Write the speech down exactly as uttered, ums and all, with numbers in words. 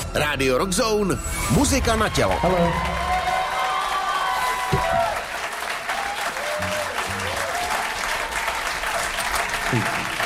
Rádio Rockzone, muzika na tělo. Hello. Thank you.